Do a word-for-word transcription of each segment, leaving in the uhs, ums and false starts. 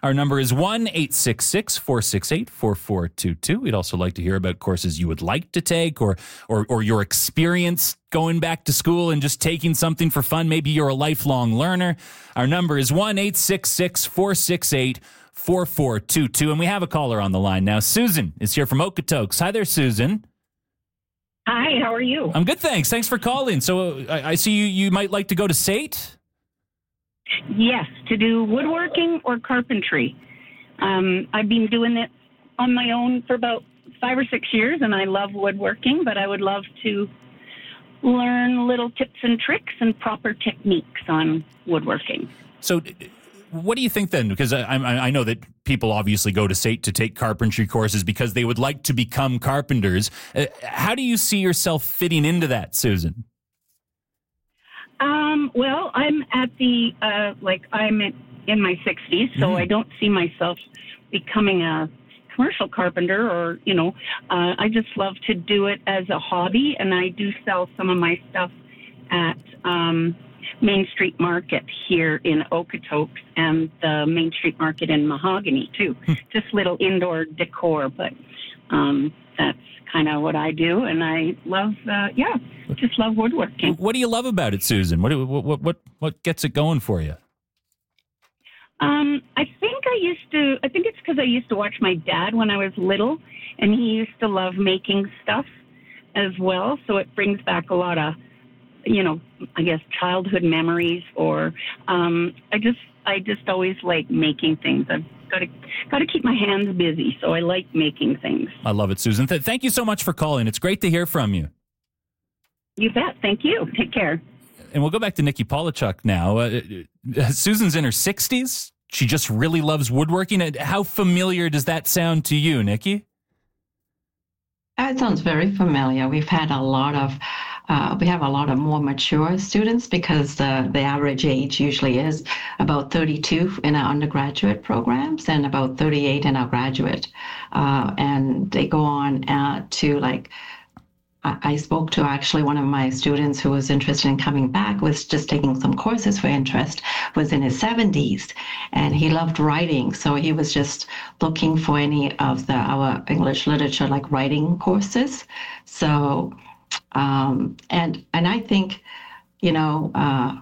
Our number is one eight six six, four six eight, four four two two. We'd also like to hear about courses you would like to take or, or, or your experience going back to school and just taking something for fun. Maybe you're a lifelong learner. Our number is one eight six six, four six eight, four four two two. And we have a caller on the line now. Susan is here from Okotoks. Hi there, Susan. Hi, how are you? I'm good, thanks. Thanks for calling. So uh, I, I see you, you might like to go to S A T? Yes, to do woodworking or carpentry. Um, I've been doing it on my own for about five or six years, and I love woodworking, but I would love to learn little tips and tricks and proper techniques on woodworking. So what do you think then? Because I, I, I know that people obviously go to S A T to take carpentry courses because they would like to become carpenters. Uh, how do you see yourself fitting into that, Susan? Um, well, I'm at the, uh, like, I'm in, in my sixties, so mm. I don't see myself becoming a commercial carpenter or, you know, uh, I just love to do it as a hobby, and I do sell some of my stuff at um, Main Street Market here in Okotoks and the Main Street Market in Mahogany, too. Just little indoor decor, but um, that's kind of what I do, and I love, uh, yeah, just love woodworking. What do you love about it, Susan? What what what what gets it going for you? Um, I think I used to. I think it's because I used to watch my dad when I was little, and he used to love making stuff as well. So it brings back a lot of, you know, I guess childhood memories. Or um, I just, I just always like making things. I've got to, got to keep my hands busy, so I like making things. I love it, Susan. Th- thank you so much for calling. It's great to hear from you. You bet. Thank you. Take care. And we'll go back to Nikki Polachuk now. Uh, Susan's in her sixties. She just really loves woodworking. How familiar does that sound to you, Nikki? It sounds very familiar. We've had a lot of, uh, we have a lot of more mature students because uh, the average age usually is about thirty-two in our undergraduate programs and about thirty-eight in our graduate. Uh, and they go on uh, to like, I spoke to actually one of my students who was interested in coming back, was just taking some courses for interest, was in his seventies, and he loved writing. So he was just looking for any of the our English literature, like writing courses. So, um, and and I think, you know, uh,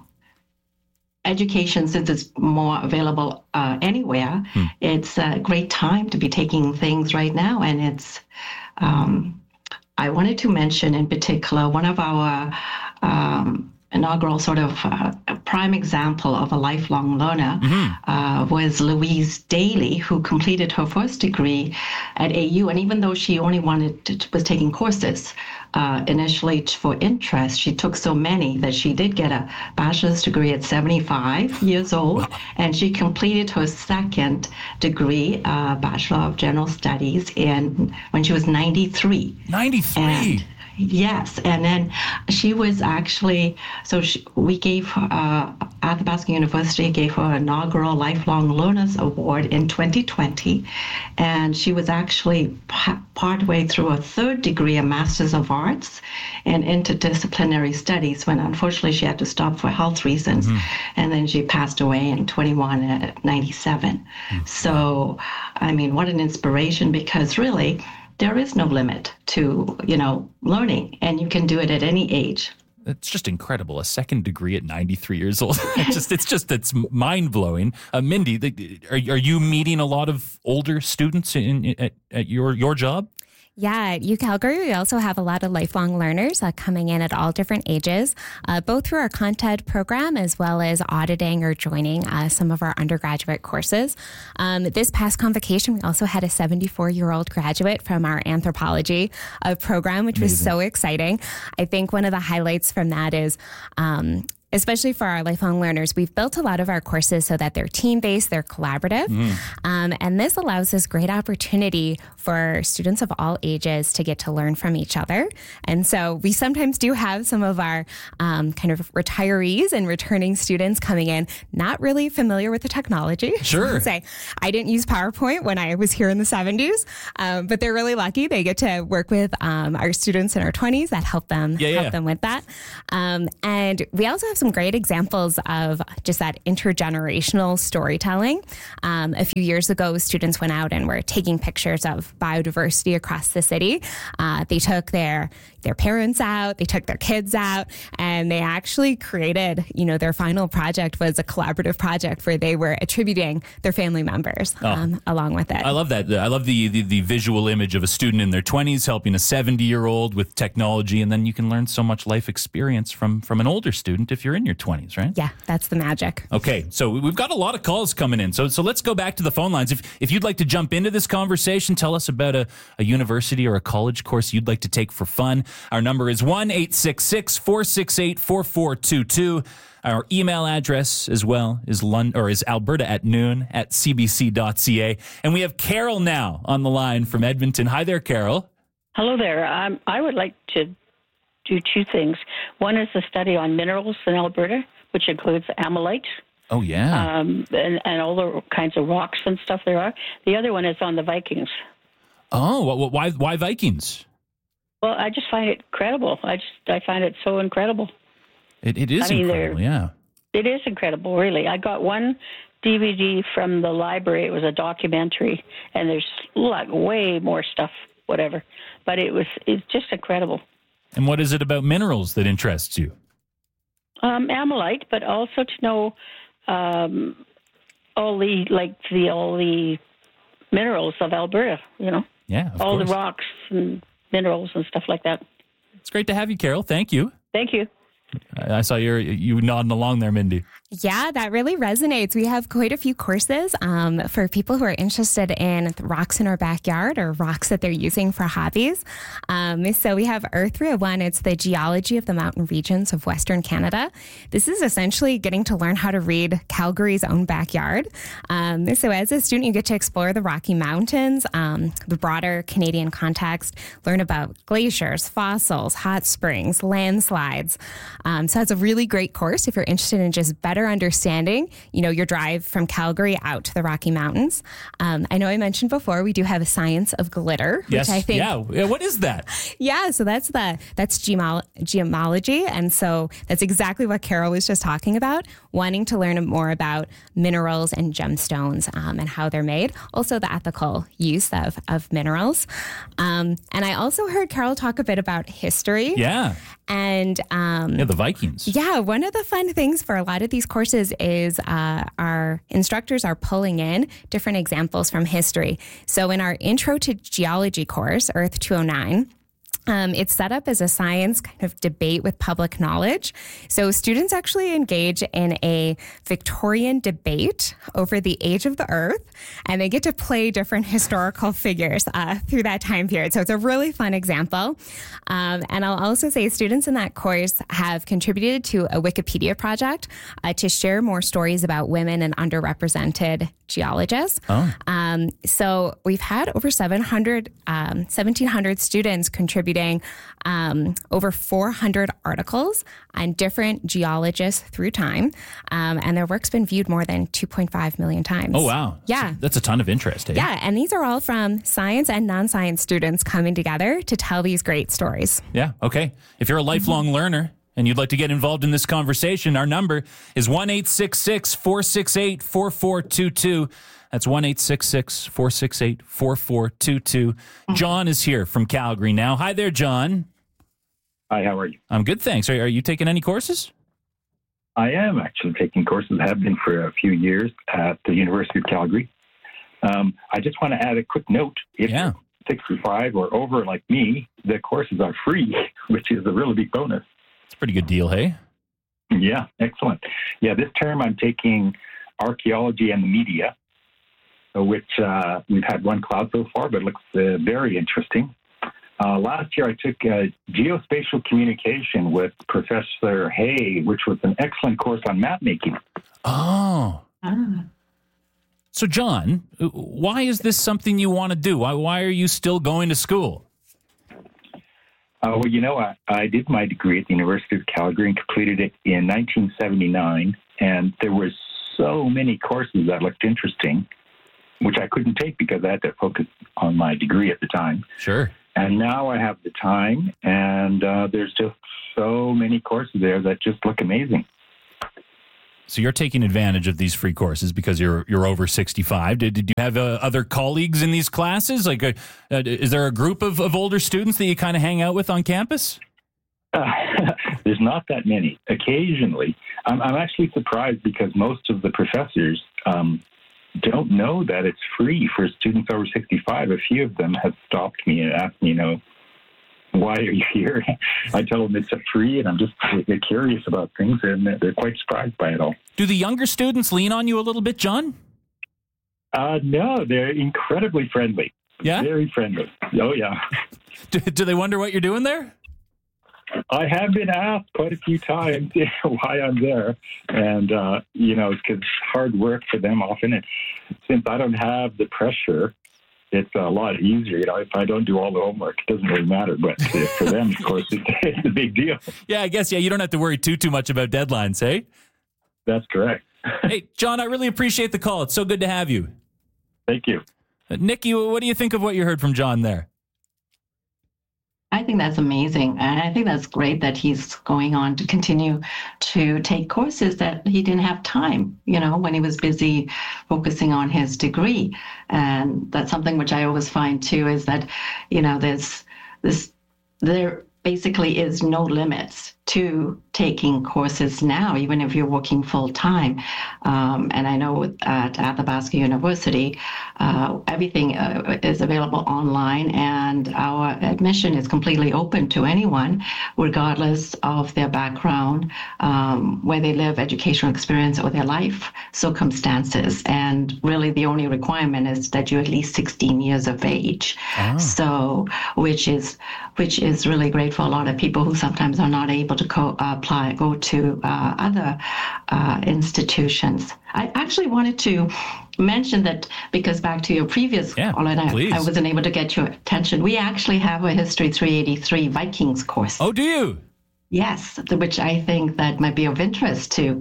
education, since it's more available uh, anywhere, hmm. it's a great time to be taking things right now. And it's, um, I wanted to mention in particular one of our um, inaugural sort of uh, prime example of a lifelong learner mm-hmm. uh, was Louise Daly, who completed her first degree at A U. And even though she only wanted to, was taking courses uh, initially for interest, she took so many that she did get a bachelor's degree at seventy-five years old. Wow. And she completed her second degree, uh, Bachelor of General Studies, in when she was ninety-three. ninety-three? And, yes, and then she was actually, so she, we gave her, uh, Athabasca University gave her an inaugural Lifelong Learners Award in twenty twenty, and she was actually p- partway through a third degree, a Master's of Arts in Interdisciplinary Studies, when unfortunately she had to stop for health reasons, mm-hmm. and then she passed away in twenty-one at ninety-seven. Mm-hmm. So, I mean, what an inspiration, because really, there is no limit to, you know, learning, and you can do it at any age. It's just incredible. A second degree at ninety-three years old. It's just, it's just, it's mind blowing. Uh, Mindy, the, are, are you meeting a lot of older students in, in at, at your your job? Yeah, at U Calgary, we also have a lot of lifelong learners uh, coming in at all different ages, uh, both through our content program as well as auditing or joining uh, some of our undergraduate courses. Um, this past convocation, we also had a seventy-four-year-old graduate from our anthropology uh, program, which Amazing. was so exciting. I think one of the highlights from that is um, especially for our lifelong learners, we've built a lot of our courses so that they're team-based, they're collaborative. Mm. Um, and this allows us great opportunity for students of all ages to get to learn from each other. And so we sometimes do have some of our um, kind of retirees and returning students coming in, not really familiar with the technology. Sure. Say, I didn't use PowerPoint when I was here in the seventies, um, but they're really lucky. They get to work with um, our students in our twenties that help them yeah, help yeah. them with that. Um, and we also have some great examples of just that intergenerational storytelling. Um, a few years ago, students went out and were taking pictures of biodiversity across the city. Uh, they took their their parents out, they took their kids out, and they actually created, you know, their final project was a collaborative project where they were attributing their family members Oh. um, along with it. I love that. I love the, the the visual image of a student in their twenties helping a seventy-year-old with technology, and then you can learn so much life experience from, from an older student if you're in your twenties, right? Yeah, that's the magic. Okay, so we've got a lot of calls coming in. So so let's go back to the phone lines. If if you'd like to jump into this conversation, tell us about a, a university or a college course you'd like to take for fun. Our number is one eight six six, four six eight, four four two two. Our email address as well is London, or is Alberta at noon at c b c dot c a. And we have Carol now on the line from Edmonton. Hi there, Carol. Hello there. Um, I would like to do two things. One is a study on minerals in Alberta, which includes amylite Oh, yeah. um, and, and all the kinds of rocks and stuff there are. The other one is on the Vikings. oh, wh- wh- why why Vikings? Well, I just find it incredible. I just I find it so incredible. It, it is I mean, incredible, yeah. It is incredible, really. I got one D V D from the library. It was a documentary, and there's like way more stuff, whatever. But it was it's just incredible. And what is it about minerals that interests you? Um, amylite, but also to know um, all the like the all the minerals of Alberta. You know, Yeah, of all course. the rocks and minerals and stuff like that. It's great to have you, Carol. Thank you. Thank you. I I saw you you nodding along there, Mindy. Yeah, that really resonates. We have quite a few courses um, for people who are interested in rocks in our backyard or rocks that they're using for hobbies. Um, so we have Earth three oh one. It's the geology of the mountain regions of Western Canada. This is essentially getting to learn how to read Calgary's own backyard. Um, so as a student, you get to explore the Rocky Mountains, um, the broader Canadian context, learn about glaciers, fossils, hot springs, landslides. Um, so it's a really great course if you're interested in just better understanding, you know, your drive from Calgary out to the Rocky Mountains. Um, I know I mentioned before we do have a science of glitter, Yes. which I think, yeah. yeah. What is that? yeah. So that's the that's geomol- geomology, and so that's exactly what Carol was just talking about, wanting to learn more about minerals and gemstones um, and how they're made. Also, the ethical use of of minerals. Um, and I also heard Carol talk a bit about history. Yeah. And um, Yeah, the Vikings. yeah, one of the fun things for a lot of these courses is uh, our instructors are pulling in different examples from history. So in our Intro to Geology course, Earth two oh nine, Um, it's set up as a science kind of debate with public knowledge. So students actually engage in a Victorian debate over the age of the Earth, and they get to play different historical figures uh, through that time period. So it's a really fun example. Um, and I'll also say students in that course have contributed to a Wikipedia project uh, to share more stories about women and underrepresented geologists. Oh. Um, so we've had over seven hundred, um, seventeen hundred students contributing um, over four hundred articles on different geologists through time. Um, and their work's been viewed more than two point five million times. Oh, wow. Yeah. That's, that's a ton of interest. Eh? Yeah. And these are all from science and non-science students coming together to tell these great stories. Yeah. Okay. If you're a lifelong learner and you'd like to get involved in this conversation, our number is one eight six six, four six eight, four four two two. That's one eight six six, four six eight, four four two two. John is here from Calgary now. Hi there, John. Hi, how are you? I'm good, thanks. Are, are you taking any courses? I am actually taking courses, have been for a few years at the University of Calgary. Um, I just want to add a quick note. If Yeah. you're sixty-five or over like me, the courses are free, which is a really big bonus. It's a pretty good deal, hey? Yeah, excellent. Yeah, this term I'm taking archaeology and the media, which uh, we've had one class so far, but it looks uh, very interesting. Uh, last year, I took uh, geospatial communication with Professor Hay, which was an excellent course on map making. Oh. Ah. So, John, why is this something you want to do? Why, why are you still going to school? Uh, well, you know, I, I did my degree at the University of Calgary and completed it in nineteen seventy-nine. And there were so many courses that looked interesting, which I couldn't take because I had to focus on my degree at the time. Sure. And now I have the time, and uh, there's just so many courses there that just look amazing. So you're taking advantage of these free courses because you're you're over sixty-five. Did, did you have uh, other colleagues in these classes? Like, a, uh, is there a group of, of older students that you kind of hang out with on campus? Uh, there's not that many. Occasionally. I'm, I'm actually surprised because most of the professors um, don't know that it's free for students over sixty-five. A few of them have stopped me and asked me, you know, why are you here? I tell them it's a free, and I'm just they're curious about things, and they're quite surprised by it all. Do the younger students lean on you a little bit, John? Uh, no, they're incredibly friendly. Yeah? Very friendly. Oh, yeah. Do, do they wonder what you're doing there? I have been asked quite a few times why I'm there. And, uh, you know, it's 'cause it's hard work for them often. And since I don't have the pressure, it's a lot easier. You know, if I don't do all the homework, it doesn't really matter. But for them, of course, it's, it's a big deal. Yeah, I guess, yeah, you don't have to worry too, too much about deadlines, eh? That's correct. Hey, John, I really appreciate the call. It's so good to have you. Thank you. Uh, Nikki, what do you think of what you heard from John there? I think that's amazing. And I think that's great that he's going on to continue to take courses that he didn't have time, you know, when he was busy focusing on his degree. And that's something which I always find too, is that, you know, there's this, there basically is no limits to taking courses now, even if you're working full time. Um, and I know at Athabasca University, uh, everything uh, is available online, and our admission is completely open to anyone, regardless of their background, um, where they live, educational experience, or their life circumstances. And really, the only requirement is that you're at least sixteen years of age. Oh. So, which is which is really great for a lot of people who sometimes are not able to co- uh, apply, go to uh, other uh, institutions. I actually wanted to mention that because back to your previous yeah, call, and I, I wasn't able to get your attention. We actually have a History three eighty-three Vikings course. Oh, do you? Yes, which I think that might be of interest to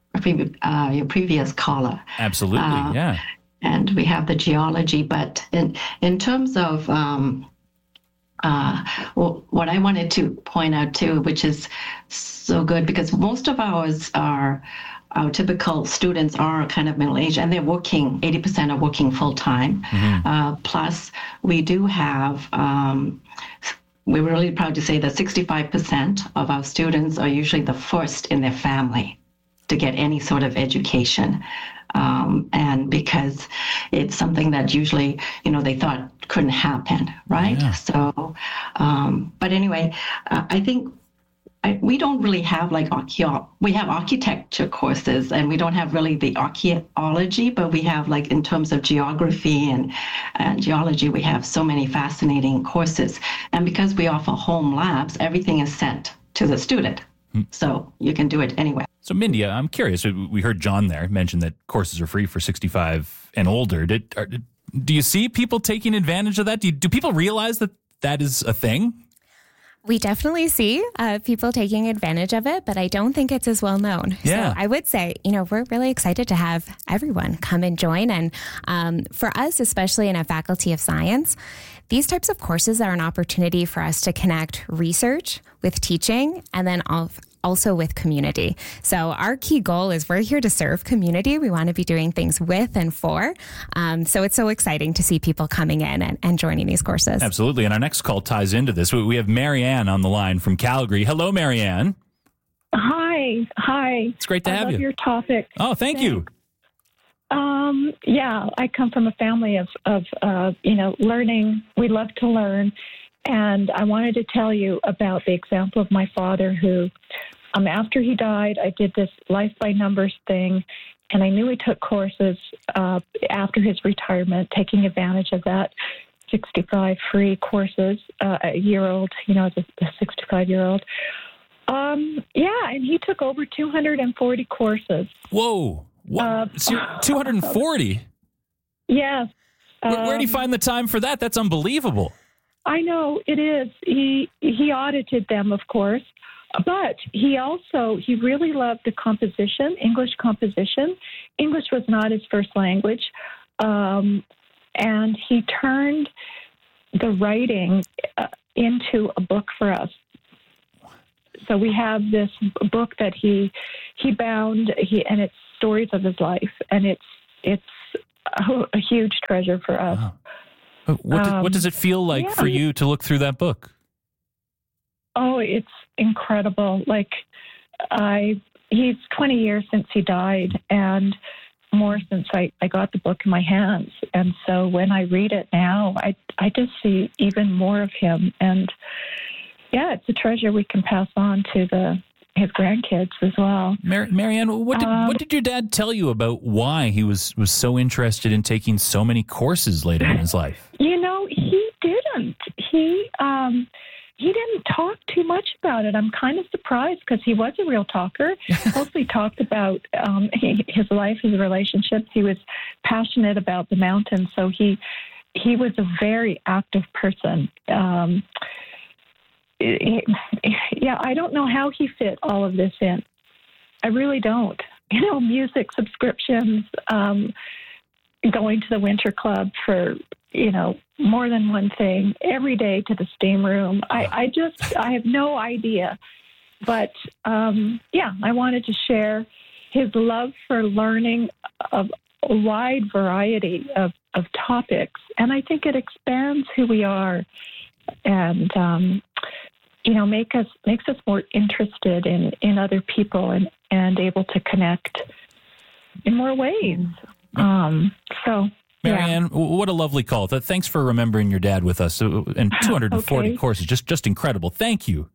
uh, your previous caller. Absolutely, uh, yeah. And we have the geology, but in in terms of um, Uh, well, what I wanted to point out too, which is so good, because most of ours are, our typical students are kind of middle age, and they're working, eighty percent are working full time. Mm-hmm. Uh, plus, we do have, um, we're really proud to say that sixty-five percent of our students are usually the first in their family to get any sort of education. Um, and because it's something that usually, you know, they thought couldn't happen, right? Yeah. So, um, but anyway, uh, I think I, we don't really have like archeo- we have architecture courses, and we don't have really the archaeology, but we have like in terms of geography and, and geology, we have so many fascinating courses. And because we offer home labs, everything is sent to the student. Hmm. So you can do it anywhere. So, Mindy, I'm curious. We heard John there mention that courses are free for sixty-five and older. Did, are, do you see people taking advantage of that? Do, you, do people realize that that is a thing? We definitely see uh, people taking advantage of it, but I don't think it's as well known. Yeah. So I would say, you know, we're really excited to have everyone come and join. And um, for us, especially in a Faculty of Science, these types of courses are an opportunity for us to connect research with teaching, and then also with community. So our key goal is we're here to serve community. We want to be doing things with and for. Um, so it's so exciting to see people coming in and, and joining these courses. Absolutely. And our next call ties into this. We have Marianne on the line from Calgary. Hello, Marianne. Hi. Hi. It's great to I have love you. your topic. Oh, thank Thanks. you. Um, yeah, I come from a family of, of uh, you know, learning. We love to learn. And I wanted to tell you about the example of my father who, um, after he died, I did this life by numbers thing. And I knew he took courses uh, after his retirement, taking advantage of that sixty-five free courses, uh, a year old, you know, as a sixty-five-year-old. Um, yeah, and he took over two hundred forty courses. Whoa. What? Uh, two hundred forty? Yes. Where, where do you Um, find the time for that? That's unbelievable. I know it is. He he audited them, of course, but he also he really loved the composition, English composition. English was not his first language, um, and he turned the writing uh, into a book for us. So we have this book that he he bound, he and it's stories of his life, and it's it's a, a huge treasure for us. Wow. What, do, Um, what does it feel like yeah. for you to look through that book? Oh, it's incredible. Like I, he's twenty years since he died, and more since I, I got the book in my hands. And so when I read it now, I I just see even more of him. And yeah, it's a treasure we can pass on to the his grandkids as well. Mar- Marianne, what did, Um, what did your dad tell you about why he was, was so interested in taking so many courses later in his life? You know, he didn't. He um, he didn't talk too much about it. I'm kind of surprised because he was a real talker. Mostly talked about um, he, his life, his relationships. He was passionate about the mountains, so he he was a very active person. Um, yeah, I don't know how he fit all of this in. I really don't. You know, music subscriptions, um, going to the winter club for, you know, more than one thing, every day to the steam room. I, I just, I have no idea. But, um, yeah, I wanted to share his love for learning of a wide variety of, of topics. And I think it expands who we are and, um, you know, make us makes us more interested in, in other people and, and able to connect in more ways. Um, so, Marianne, yeah. what a lovely call. Th- Thanks for remembering your dad with us. Uh, And two hundred forty Okay. courses, just just incredible. Thank you.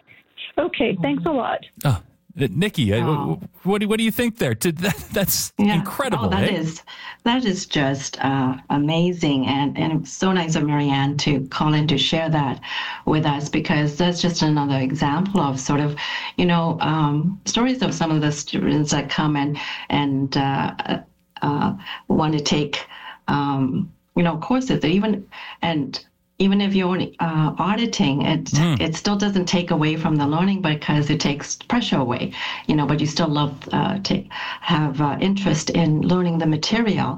Okay, thanks a lot. Oh, uh, Nikki, uh, Oh. what do what do you think there? To, that, that's Yeah. incredible. Oh, that eh? is that is just uh, amazing, and and it's so nice of Marianne to call in to share that with us, because that's just another example of sort of, you know, um, stories of some of the students that come and and uh, uh, want to take, um, you know, courses that even and. Even if you're uh, auditing, it Mm. it still doesn't take away from the learning because it takes pressure away, you know. But you still love uh, to have uh, interest in learning the material,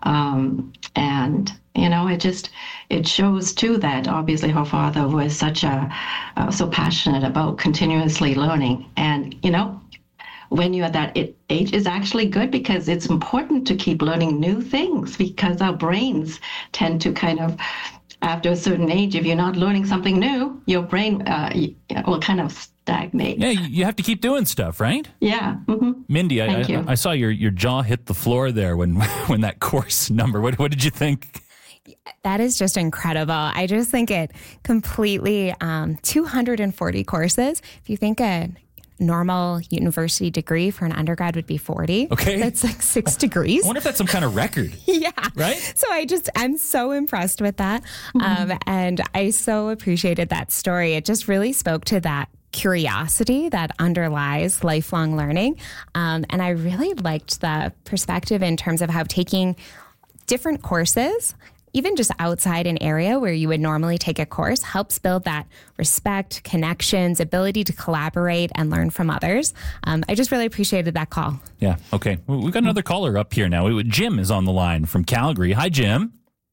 um, and you know, it just it shows too that obviously her father was such a uh, so passionate about continuously learning, and you know. When you're at that age is actually good because it's important to keep learning new things, because our brains tend to kind of, after a certain age, if you're not learning something new, your brain uh, will kind of stagnate. Yeah, you you have to keep doing stuff, right? Yeah. hmm Mindy, I, Thank I, you. I saw your, your jaw hit the floor there when when that course number. What what did you think? That is just incredible. I just think it completely, um, two hundred forty courses. If you think a normal university degree for an undergrad would be forty. Okay. That's like six degrees. I wonder if that's some kind of record. Yeah. Right? So I just, I'm so impressed with that. Mm-hmm. Um, and I so appreciated that story. It just really spoke to that curiosity that underlies lifelong learning. Um, and I really liked the perspective in terms of how taking different courses, even just outside an area where you would normally take a course, helps build that respect, connections, ability to collaborate and learn from others. Um, I just really appreciated that call. Yeah. Okay. Well, we've got another caller up here now. Jim is on the line from Calgary. Hi, Jim.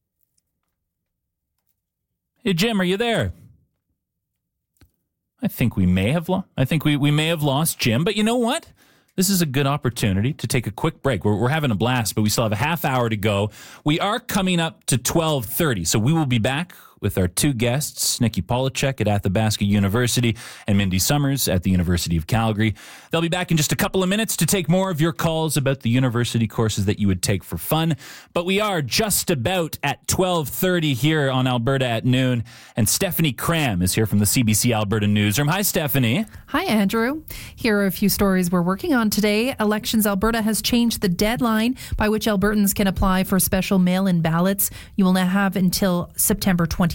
Hey, Jim, are you there? I think we may have lost. I think we, we may have lost Jim, but you know what? This is a good opportunity to take a quick break. We're, we're having a blast, but we still have a half hour to go. We are coming up to twelve thirty, so we will be back with our two guests, Nikki Polachek at Athabasca University and Mindy Summers at the University of Calgary. They'll be back in just a couple of minutes to take more of your calls about the university courses that you would take for fun. But we are just about at twelve thirty here on Alberta at Noon, and Stephanie Cram is here from the C B C Alberta Newsroom. Hi, Stephanie. Hi, Andrew. Here are a few stories we're working on today. Elections Alberta has changed the deadline by which Albertans can apply for special mail-in ballots. You will now have until September twenty-fifth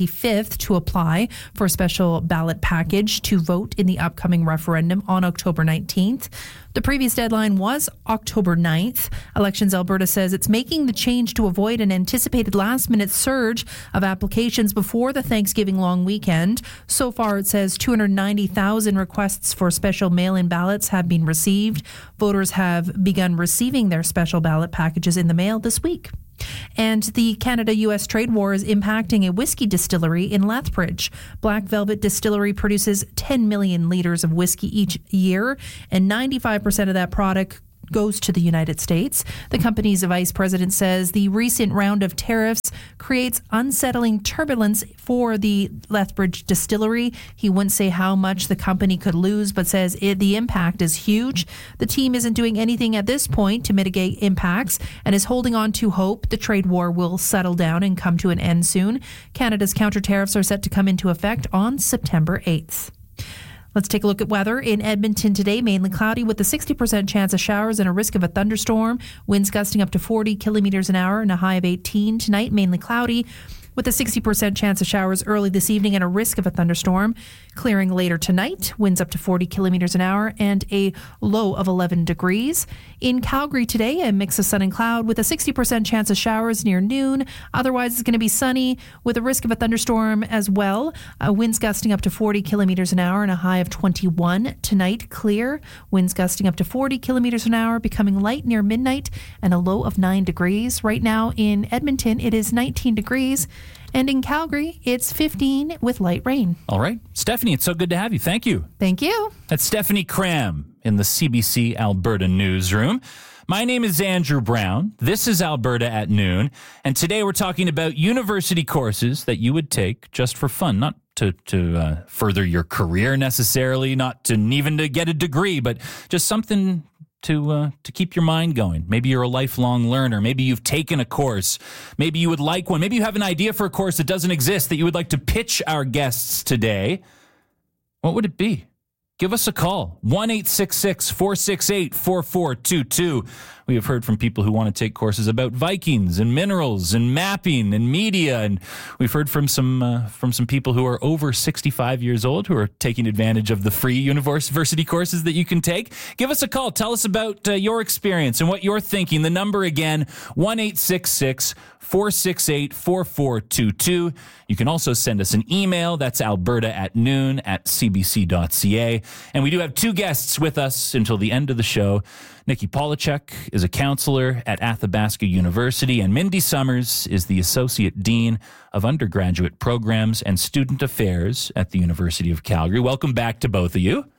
twenty-fifth to apply for a special ballot package to vote in the upcoming referendum on October nineteenth. The previous deadline was October ninth. Elections Alberta says it's making the change to avoid an anticipated last-minute surge of applications before the Thanksgiving long weekend. So far, it says two hundred ninety thousand requests for special mail-in ballots have been received. Voters have begun receiving their special ballot packages in the mail this week. And the Canada-U S trade war is impacting a whiskey distillery in Lethbridge. Black Velvet Distillery produces ten million litres of whiskey each year, and ninety-five percent of that product goes to the United States. The company's vice president says the recent round of tariffs creates unsettling turbulence for the Lethbridge distillery. He wouldn't say how much the company could lose, but says it, the impact is huge. The team isn't doing anything at this point to mitigate impacts and is holding on to hope the trade war will settle down and come to an end soon. Canada's counter tariffs are set to come into effect on September eighth. Let's take a look at weather. In Edmonton today, mainly cloudy with a sixty percent chance of showers and a risk of a thunderstorm. Winds gusting up to forty kilometers an hour and a high of eighteen. Tonight, mainly cloudy with a sixty percent chance of showers early this evening and a risk of a thunderstorm. Clearing later tonight, winds up to forty kilometers an hour and a low of eleven degrees. In Calgary today, a mix of sun and cloud with a sixty percent chance of showers near noon. Otherwise, it's going to be sunny with a risk of a thunderstorm as well. Uh, winds gusting up to forty kilometers an hour and a high of twenty-one. Tonight, clear. Winds gusting up to forty kilometers an hour, becoming light near midnight and a low of nine degrees. Right now in Edmonton, it is nineteen degrees. And in Calgary, it's fifteen with light rain. All right. Stephanie, it's so good to have you. Thank you. Thank you. That's Stephanie Cram in the C B C Alberta newsroom. My name is Andrew Brown. This is Alberta at Noon. And today we're talking about university courses that you would take just for fun, not to, to uh, further your career necessarily, not to even to get a degree, but just something to uh, to keep your mind going. Maybe you're a lifelong learner. Maybe you've taken a course. Maybe you would like one. Maybe you have an idea for a course that doesn't exist that you would like to pitch our guests today. What would it be? Give us a call. one eight six six, four six eight, four four two two. We have heard from people who want to take courses about Vikings and minerals and mapping and media, and we've heard from some uh, from some people who are over sixty-five years old who are taking advantage of the free university courses that you can take. Give us a call. Tell us about uh, your experience and what you're thinking. The number again, one eight six six, four six eight, four four two two. You can also send us an email. That's alberta at noon at c b c dot c a. And we do have two guests with us until the end of the show. Nikki Polachek is a counselor at Athabasca University, and Mindy Summers is the Associate Dean of Undergraduate Programs and Student Affairs at the University of Calgary. Welcome back to both of you.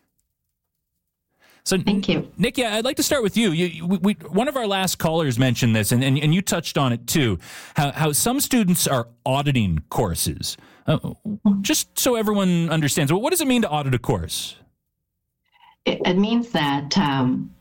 So, thank you. Nikki, I'd like to start with you. you we, we, one of our last callers mentioned this, and, and, and you touched on it too, how, how some students are auditing courses. Uh, just so everyone understands, well, what does it mean to audit a course? It, it means that um,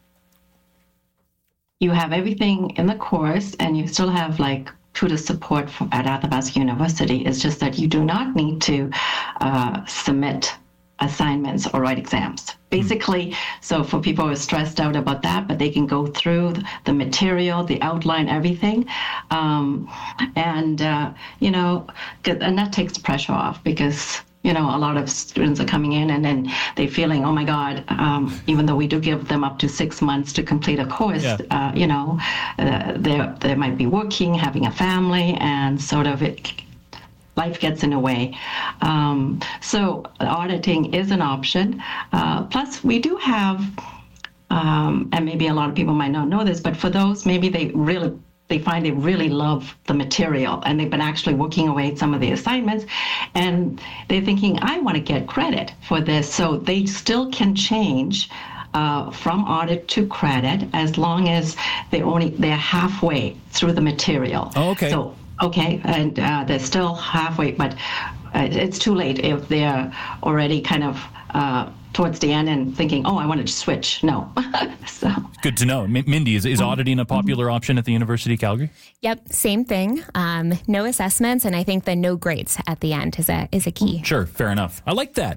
you have everything in the course and you still have like tutor support for, at Athabasca University. It's just that you do not need to uh, submit assignments or write exams. Basically, so for people who are stressed out about that, but they can go through the material, the outline, everything. Um, and, uh, you know, and that takes the pressure off because, you know, a lot of students are coming in and then they're feeling, oh my God, um, even though we do give them up to six months to complete a course, yeah. uh, you know, uh, they they might be working, having a family, and sort of it, life gets in the way. Um, so auditing is an option. Uh, plus, we do have, um, and maybe a lot of people might not know this, but for those, maybe they really they find they really love the material and they've been actually working away at some of the assignments and they're thinking, I want to get credit for this. So they still can change uh, from audit to credit as long as they only, they're halfway through the material. Oh, okay. So, okay, and uh, they're still halfway, but uh, it's too late if they're already kind of uh, towards the end and thinking, oh, I wanted to switch. No. So good to know. M- Mindy, is, is auditing a popular mm-hmm. option at the University of Calgary? Yep, same thing. Um, no assessments, and I think the no grades at the end is a is a key. Sure, fair enough. I like that.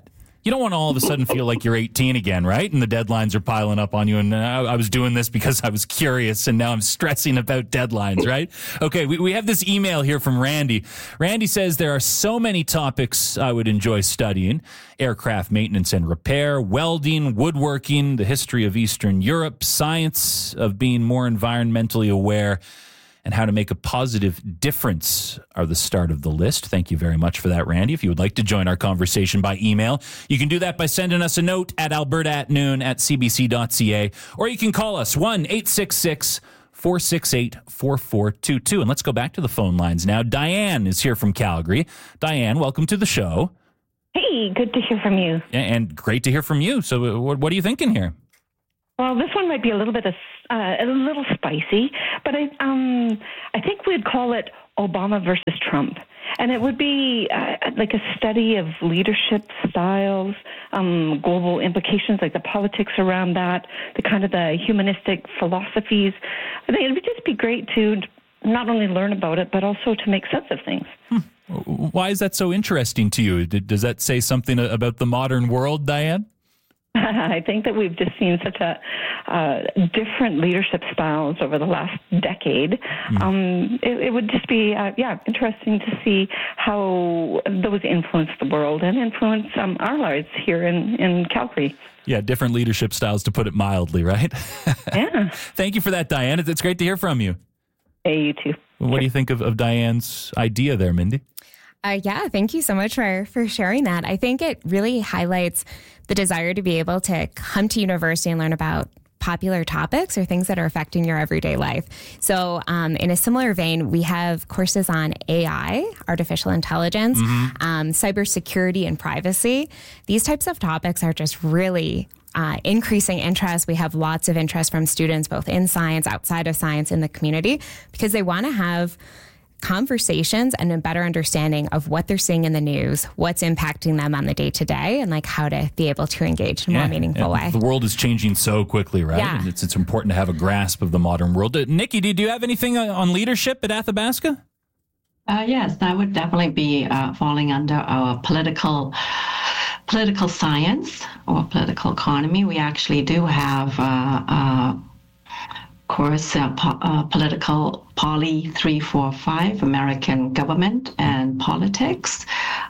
You don't want to all of a sudden feel like you're eighteen again, right? And the deadlines are piling up on you. And uh, I was doing this because I was curious, and now I'm stressing about deadlines, right? Okay, we, we have this email here from Randy. Randy says there are so many topics I would enjoy studying: aircraft maintenance and repair, welding, woodworking, the history of Eastern Europe, science of being more environmentally aware, and how to make a positive difference are the start of the list. Thank you very much for that, Randy. If you would like to join our conversation by email, you can do that by sending us a note at alberta at noon at c b c dot c a, or you can call us one eight six six, four six eight, four four two two. And let's go back to the phone lines now. Diane is here from Calgary. Diane, welcome to the show. Hey, good to hear from you. And great to hear from you. So what, what are you thinking here? Well, this one might be a little bit of, uh, a little spicy, but I um I think we'd call it Obama versus Trump, and it would be uh, like a study of leadership styles, um, global implications, like the politics around that, the kind of the humanistic philosophies. I think it would just be great to not only learn about it, but also to make sense of things. Hmm. Why is that so interesting to you? Does that say something about the modern world, Diane? I think that we've just seen such a uh, different leadership styles over the last decade. Mm. Um, it, it would just be, uh, yeah, interesting to see how those influence the world and influence um, our lives here in, in Calgary. Yeah, different leadership styles, to put it mildly, right? Yeah. Thank you for that, Diane. It's great to hear from you. Hey, you too. What sure. do you think of, of Diane's idea there, Mindy? Uh, yeah, thank you so much for, for sharing that. I think it really highlights the desire to be able to come to university and learn about popular topics or things that are affecting your everyday life. So um, in a similar vein, we have courses on A I, artificial intelligence, mm-hmm. um, cybersecurity and privacy. These types of topics are just really Uh, increasing interest. We have lots of interest from students, both in science, outside of science, in the community, because they want to have conversations and a better understanding of what they're seeing in the news, what's impacting them on the day to day, and like how to be able to engage in a yeah, more meaningful way. The world is changing so quickly, right? Yeah. And it's, it's important to have a grasp of the modern world. Uh, Nikki, do, do you have anything on leadership at Athabasca? Uh, yes, that would definitely be uh, falling under our political political science or political economy. We actually do have uh, uh, course uh, po- uh, political Poly three forty-five, American government and politics,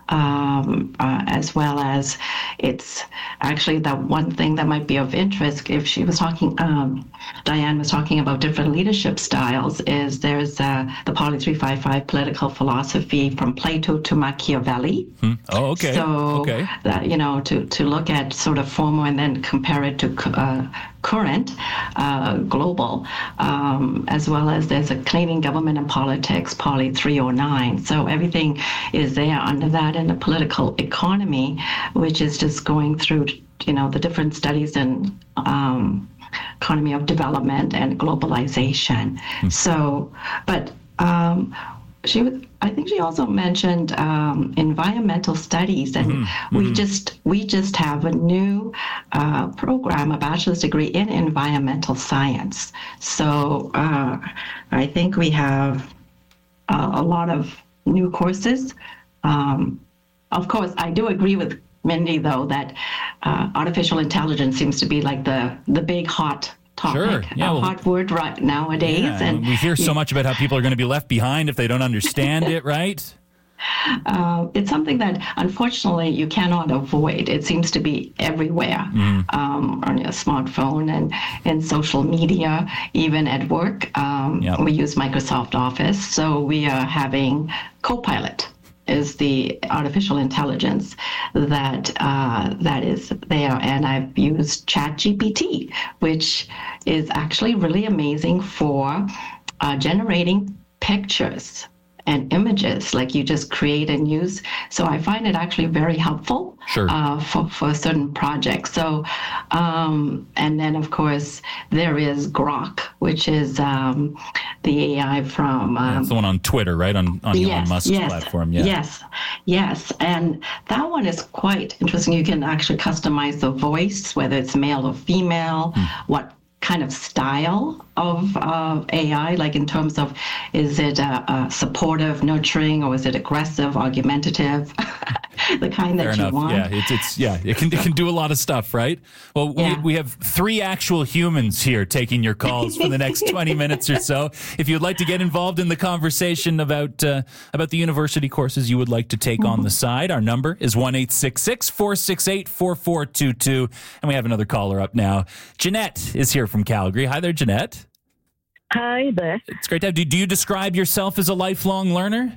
um, uh, as well as it's actually the one thing that might be of interest if she was talking, um, Diane was talking about different leadership styles, is there's uh, the Poly three fifty-five political philosophy from Plato to Machiavelli. Hmm. Oh, okay. So, okay. That, you know, to, to look at sort of former and then compare it to uh, current, uh, global, um, as well as there's a Canadian government and politics, Poly three oh nine. So everything is there under that, and the political economy, which is just going through, you know, the different studies in um, economy of development and globalization. Mm-hmm. So, but um, she was, I think she also mentioned um, environmental studies, and mm-hmm. we just we just have a new uh, program, a bachelor's degree in environmental science. So uh, I think we have uh, a lot of new courses. Um, of course, I do agree with Mindy, though, that uh, artificial intelligence seems to be like the the big hot topic, sure. yeah, a well, hot word right nowadays. Yeah, and we hear so yeah. much about how people are going to be left behind if they don't understand it, right? Uh, it's something that, unfortunately, you cannot avoid. It seems to be everywhere, mm. um, on your smartphone and in social media, even at work. Um, yep. We use Microsoft Office, so we are having Copilot is the artificial intelligence that uh, that is there. And I've used ChatGPT, which is actually really amazing for uh, generating pictures and images, like you just create and use. So I find it actually very helpful sure. uh, for, for certain projects. So, um, and then of course there is Grok, which is um, the A I from... Um, That's the one on Twitter, right? On, on yes, Elon Musk's yes, platform. Yeah. Yes, yes. And that one is quite interesting. You can actually customize the voice, whether it's male or female, hmm. what kind of style of uh, A I, like in terms of, is it uh, uh, supportive, nurturing, or is it aggressive, argumentative? the kind Fair that enough. you want. Yeah, it's it's yeah, it can it can do a lot of stuff, right? Well, Yeah. we, we have three actual humans here taking your calls for the next twenty minutes or so. If you'd like to get involved in the conversation about uh, about the university courses you would like to take on the side, our number is one eight six six, four six eight, four four two two, and we have another caller up now. Jeanette is here from Calgary. Hi there, Jeanette. Hi there. It's great to have you. Do you describe yourself as a lifelong learner?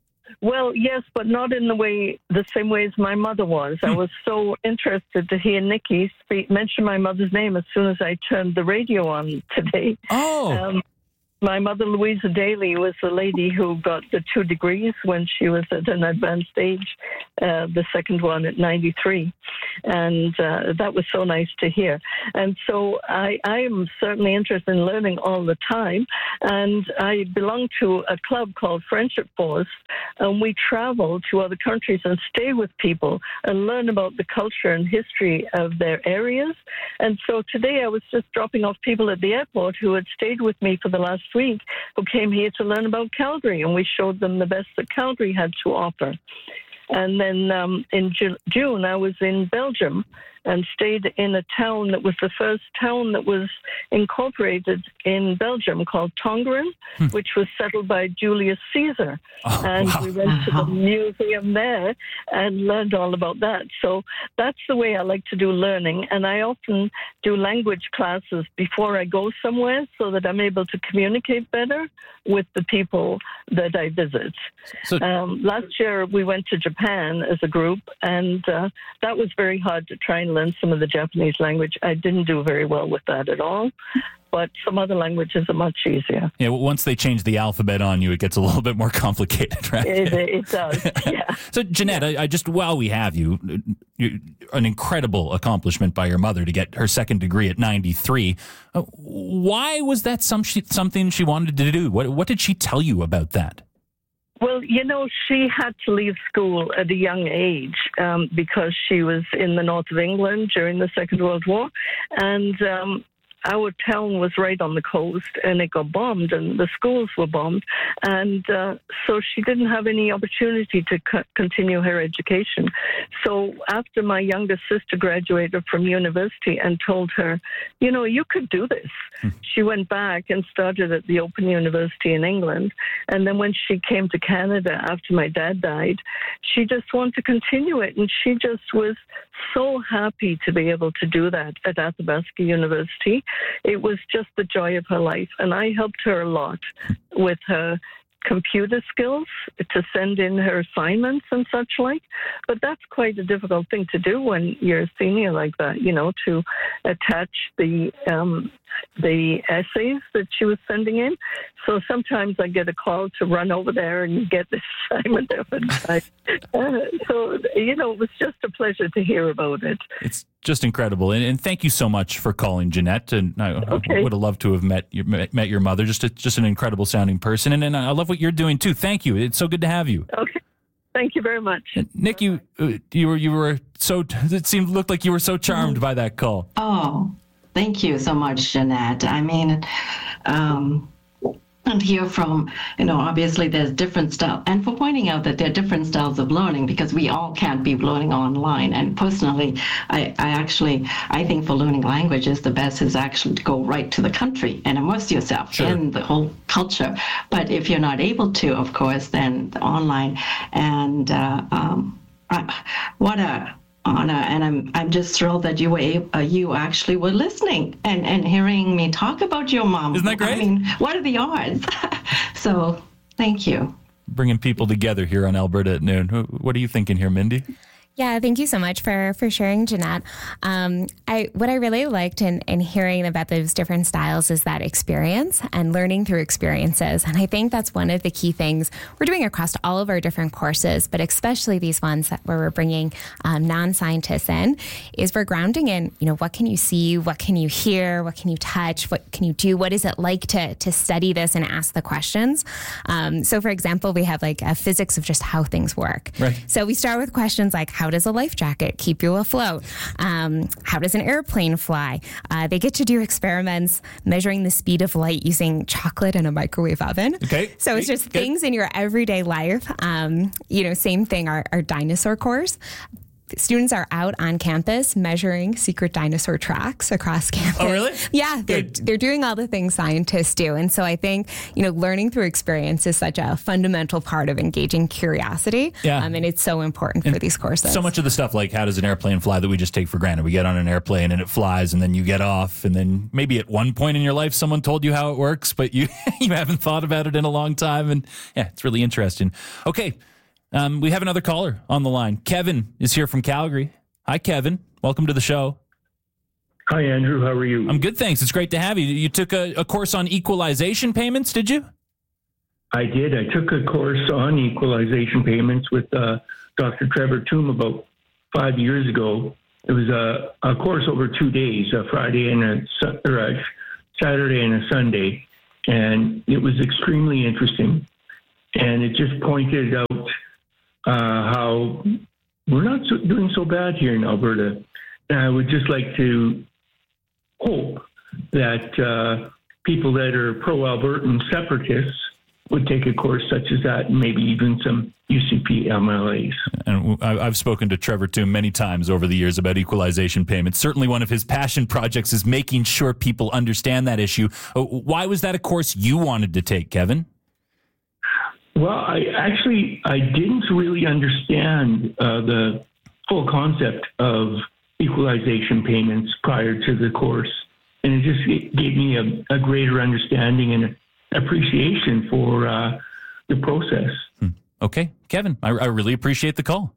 Well, yes, but not in the way, the same way as my mother was. I was so interested to hear Nikki speak, mention my mother's name as soon as I turned the radio on today. Oh. Um, my mother, Louisa Daly, was the lady who got the two degrees when she was at an advanced age, uh, the second one at ninety-three. And uh, that was so nice to hear. And so I, I am certainly interested in learning all the time. And I belong to a club called Friendship Force, and we travel to other countries and stay with people and learn about the culture and history of their areas. And so today I was just dropping off people at the airport who had stayed with me for the last week, who came here to learn about Calgary, and we showed them the best that Calgary had to offer. And then um, in Ju- June, I was in Belgium and stayed in a town that was the first town that was incorporated in Belgium called Tongeren, hmm. which was settled by Julius Caesar. Oh, and wow. we went to the museum there and learned all about that. So that's the way I like to do learning. And I often do language classes before I go somewhere so that I'm able to communicate better with the people that I visit. So, um, last year, we went to Japan as a group, and uh, that was very hard to try and learn some of the Japanese language. I didn't do very well with that at all, but some other languages are much easier. Yeah, well, once they change the alphabet on you, it gets a little bit more complicated, right? It, it does, yeah. So, Jeanette, I, I just, while we have you, you, an incredible accomplishment by your mother to get her second degree at ninety-three. Uh, why was that some, she, something she wanted to do? What, what did she tell you about that? Well, you know, she had to leave school at a young age um, because she was in the north of England during the Second World War. And um, our town was right on the coast, and it got bombed, and the schools were bombed. And uh, so she didn't have any opportunity to co- continue her education. So after my youngest sister graduated from university and told her, you know, you could do this, hmm. she went back and started at the Open University in England. And then when she came to Canada after my dad died, she just wanted to continue it. And she just was so happy to be able to do that at Athabasca University. It was just the joy of her life. And I helped her a lot with her computer skills to send in her assignments and such like. But that's quite a difficult thing to do when you're a senior like that, you know, to attach the um, the essays that she was sending in. So sometimes I get a call to run over there and get this assignment over time. Uh, so, you know, it was just a pleasure to hear about it. It's just incredible. And, and thank you so much for calling, Jeanette. And I, okay. I would have loved to have met your, met your mother. Just a, just an incredible sounding person. And, and I love what you're doing too. Thank you. It's so good to have you. Okay. Thank you very much. And Nick, you, uh, you were, you were so, it seemed, looked like you were so charmed by that call. Oh, thank you so much, Jeanette. I mean, um, and hear from, you know, obviously there's different styles, and for pointing out that there are different styles of learning, because we all can't be learning online. And personally, I, I actually, I think for learning languages, the best is actually to go right to the country and immerse yourself sure. in the whole culture. But if you're not able to, of course, then the online. And uh, um, I, what a honor, and I'm I'm just thrilled that you were able, uh, you actually were listening and, and hearing me talk about your mom. Isn't that great? I mean, what are the odds? So, thank you. Bringing people together here on Alberta at Noon. What are you thinking here, Mindy? Yeah, thank you so much for, for sharing, Jeanette. Um, I what I really liked in, in hearing about those different styles is that experience and learning through experiences. And I think that's one of the key things we're doing across all of our different courses, but especially these ones that where we're bringing um, non-scientists in, is we're grounding in, you know, what can you see, what can you hear, what can you touch, what can you do, what is it like to to study this and ask the questions. Um, so, for example, we have like a physics of just how things work. Right. So we start with questions like, how how does a life jacket keep you afloat? Um, how does an airplane fly? Uh, they get to do experiments measuring the speed of light using chocolate in a microwave oven. Okay. So it's just Good. things in your everyday life. Um, you know, same thing, our, our dinosaur course. Students are out on campus measuring secret dinosaur tracks across campus. Oh, really? Yeah, they're, they're doing all the things scientists do. And so I think, you know, learning through experience is such a fundamental part of engaging curiosity. Yeah. Um, and it's so important and for these courses. So much of the stuff like how does an airplane fly that we just take for granted. We get on an airplane and it flies and then you get off. And then maybe at one point in your life, someone told you how it works, but you, you haven't thought about it in a long time. And yeah, it's really interesting. Okay. Um, we have another caller on the line. Kevin is here from Calgary. Hi, Kevin. Welcome to the show. Hi, Andrew. How are you? I'm good, thanks. It's great to have you. You took a, a course on equalization payments, did you? I did. I took a course on equalization payments with uh, Doctor Trevor Toom about five years ago. It was a, a course over two days, a Friday and a, or a Saturday and a Sunday, and it was extremely interesting. And it just pointed out Uh, how we're not so, doing so bad here in Alberta. And I would just like to hope that uh, people that are pro-Albertan separatists would take a course such as that, and maybe even some U C P M L As. And I've spoken to Trevor Toom many times over the years about equalization payments. Certainly one of his passion projects is making sure people understand that issue. Why was that a course you wanted to take, Kevin? Well, I actually, I didn't really understand uh, the full concept of equalization payments prior to the course. And it just gave me a, a greater understanding and appreciation for uh, the process. Hmm. Okay. Kevin, I, I really appreciate the call.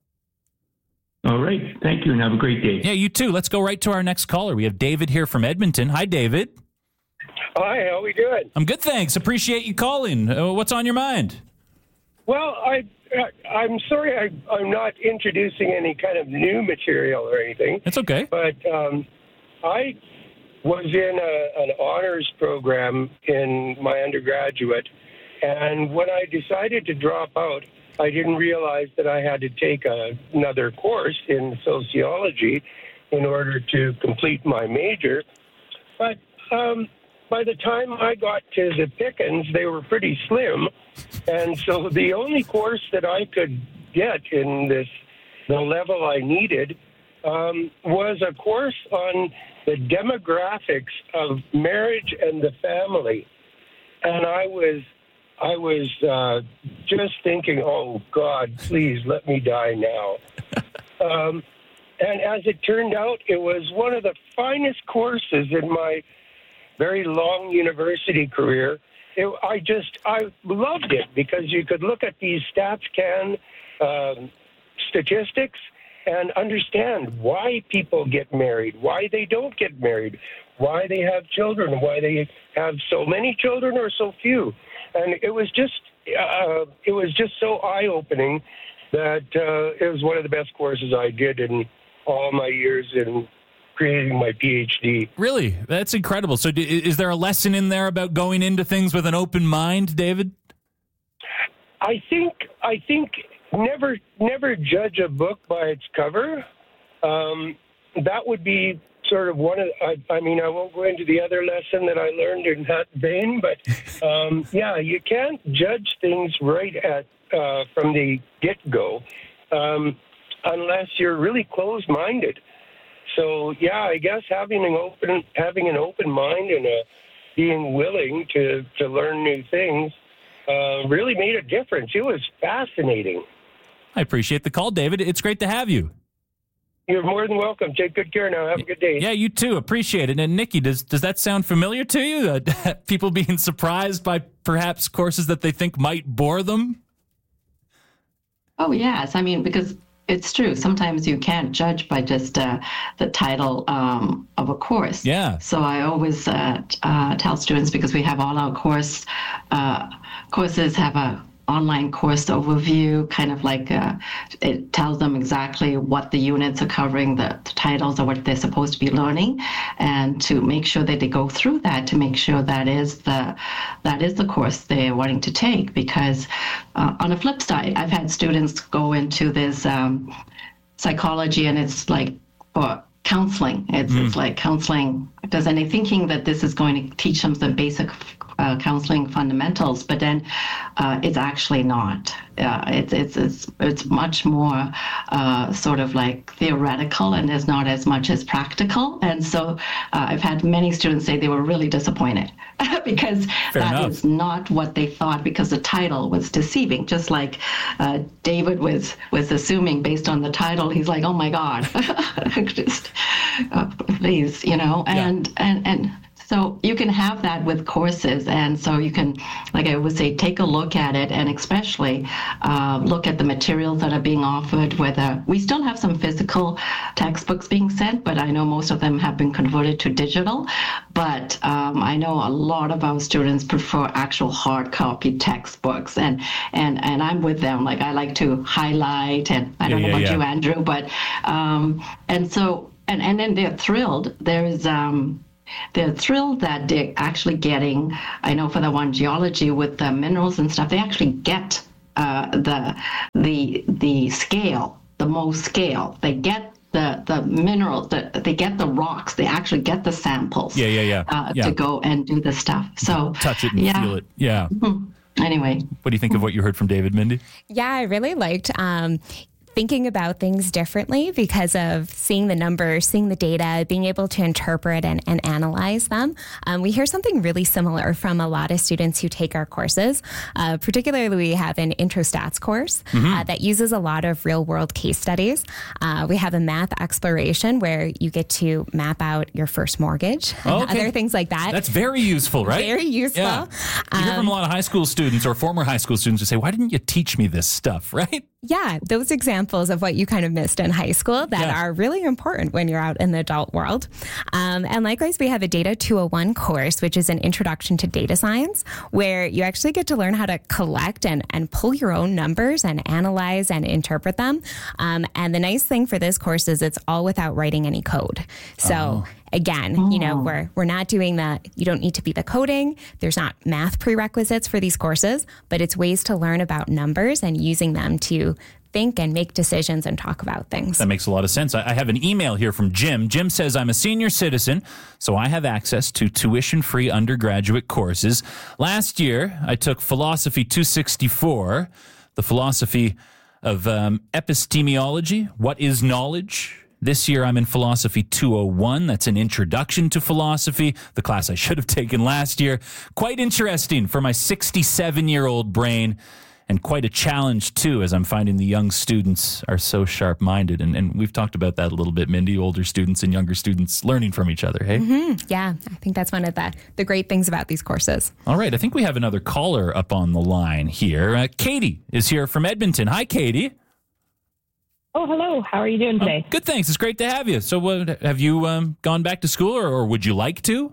All right. Thank you, and have a great day. Yeah, you too. Let's go right to our next caller. We have David here from Edmonton. Hi, David. Hi, how are we doing? I'm good, thanks. Appreciate you calling. Uh, what's on your mind? Well, I, I'm sorry I, I'm not introducing any kind of new material or anything. It's okay. But um, I was in a, an honors program in my undergraduate, and when I decided to drop out, I didn't realize that I had to take a, another course in sociology in order to complete my major. But um, by the time I got to the Pickens, they were pretty slim. And so the only course that I could get in this, the level I needed, um, was a course on the demographics of marriage and the family. And I was, I was uh, just thinking, oh, God, please let me die now. um, and as it turned out, it was one of the finest courses in my very long university career. It, I just, I loved it because you could look at these StatsCan um, statistics and understand why people get married, why they don't get married, why they have children, why they have so many children or so few. And it was just, uh, it was just so eye-opening that uh, it was one of the best courses I did in all my years in creating my PhD. Really? That's incredible. So do, is there a lesson in there about going into things with an open mind, David? I think I think never never judge a book by its cover. Um, that would be sort of one of, I, I mean, I won't go into the other lesson that I learned in that vein, but um, yeah, you can't judge things right at uh, from the get-go um, unless you're really closed-minded. So yeah, I guess having an open having an open mind and a, being willing to, to learn new things uh, really made a difference. It was fascinating. I appreciate the call, David. It's great to have you. You're more than welcome. Take good care now. Have a good day. Yeah, you too. Appreciate it. And Nikki, does does that sound familiar to you? Uh, people being surprised by perhaps courses that they think might bore them? Oh yes, I mean because. It's true. Sometimes you can't judge by just uh, the title um, of a course. Yeah. So I always uh, t- uh, tell students, because we have all our course uh, courses have a online course overview, kind of like uh, it tells them exactly what the units are covering, the, the titles or what they're supposed to be learning, and to make sure that they go through that to make sure that is the that is the course they're wanting to take. Because uh, on the flip side, I've had students go into this um, psychology, and it's like for counseling. It's, mm. it's like counseling. Because and they're thinking that this is going to teach them some basic uh, counseling fundamentals, but then uh, it's actually not. Uh, it's it's it's it's much more uh, sort of like theoretical, and there's not as much as practical. And so uh, I've had many students say they were really disappointed because Fair that enough. is not what they thought, because the title was deceiving. Just like uh, David was was assuming based on the title, he's like, oh my God, just uh, please, you know, and yeah. and and. So you can have that with courses, and so you can, like I would say, take a look at it, and especially uh, look at the materials that are being offered. Whether we still have some physical textbooks being sent, but I know most of them have been converted to digital. But um, I know a lot of our students prefer actual hard copy textbooks, and and and I'm with them. Like I like to highlight, and I don't yeah, know yeah, about yeah. you, Andrew, but um, and so and and then they're thrilled. There's um. They're thrilled that they're actually getting, I know for the one geology with the minerals and stuff, they actually get uh, the the the scale, the Mohs scale. They get the the minerals, the, they get the rocks, they actually get the samples Yeah, yeah, yeah. Uh, yeah. to go and do the stuff. So touch it and yeah. feel it. Yeah. Mm-hmm. Anyway. What do you think of what you heard from David, Mindy? Yeah, I really liked um, thinking about things differently because of seeing the numbers, seeing the data, being able to interpret and, and analyze them. Um, we hear something really similar from a lot of students who take our courses. Uh, particularly, we have an intro stats course mm-hmm. uh, that uses a lot of real world case studies. Uh, we have a math exploration where you get to map out your first mortgage and okay. other things like that. That's very useful, right? Very useful. Yeah. You hear from a lot of high school students or former high school students who say, why didn't you teach me this stuff, right? Yeah, those examples of what you kind of missed in high school that yeah. are really important when you're out in the adult world. Um, and likewise, we have a Data two oh one course, which is an introduction to data science, where you actually get to learn how to collect and, and pull your own numbers and analyze and interpret them. Um, and the nice thing for this course is it's all without writing any code. So oh. Again, oh. you know, we're we're not doing that. You don't need to be the coding. There's not math prerequisites for these courses, but it's ways to learn about numbers and using them to think and make decisions and talk about things. That makes a lot of sense. I have an email here from Jim. Jim says, I'm a senior citizen, so I have access to tuition-free undergraduate courses. Last year, I took Philosophy two sixty-four, the philosophy of um, epistemology, what is knowledge. This year, I'm in Philosophy two oh one. That's an introduction to philosophy, the class I should have taken last year. Quite interesting for my sixty-seven-year-old brain, and quite a challenge, too, as I'm finding the young students are so sharp-minded. And, and we've talked about that a little bit, Mindy, older students and younger students learning from each other, hey? Mm-hmm. Yeah, I think that's one of the, the great things about these courses. All right, I think we have another caller up on the line here. Uh, Katie is here from Edmonton. Hi, Katie. Oh, hello. How are you doing today? Oh, good, thanks. It's great to have you. So uh, have you um, gone back to school, or, or would you like to?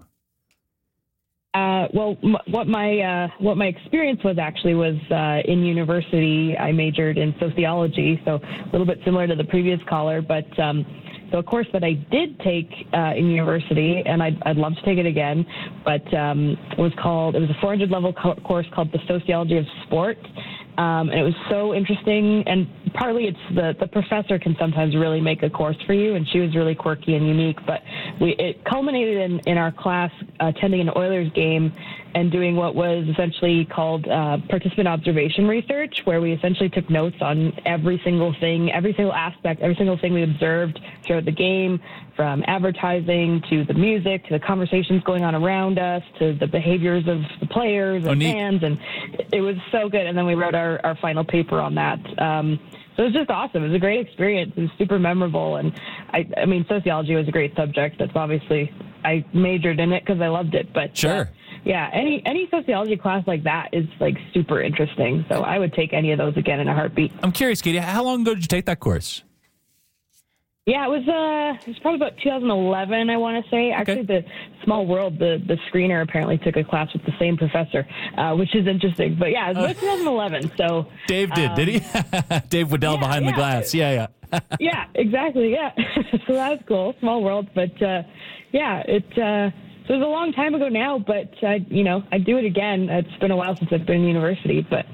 Uh, well, m- what my uh, what my experience was actually was uh, in university. I majored in sociology, so a little bit similar to the previous caller. But um, so a course that I did take uh, in university, and I'd, I'd love to take it again, but um, it was called, it was a four hundred level co- course called The Sociology of Sport. Um, and it was so interesting, and partly it's the, the professor can sometimes really make a course for you, and she was really quirky and unique, but we, it culminated in, in our class attending an Oilers game and doing what was essentially called uh, participant observation research, where we essentially took notes on every single thing, every single aspect, every single thing we observed throughout the game, from advertising to the music to the conversations going on around us to the behaviors of the players and oh, fans, and it was so good. And then we wrote our, our final paper on that. Um, so it was just awesome. It was a great experience. It was super memorable. And I, I mean, sociology was a great subject. That's obviously, I majored in it because I loved it. But sure. Uh, yeah, any any sociology class like that is like super interesting. So I would take any of those again in a heartbeat. I'm curious, Katie, how long ago did you take that course? Yeah, it was uh, it was probably about two thousand eleven, I want to say. Actually, Okay. the Small World, the, the screener apparently took a class with the same professor, uh, which is interesting. But yeah, it was about twenty eleven. So Dave did, um, did he? Dave Waddell yeah, behind yeah. the glass. Yeah, yeah. yeah, exactly. Yeah, so that was cool. Small world, but uh, yeah, it. Uh, so it was a long time ago now, but uh, you know, I'd do it again. It's been a while since I've been in university, but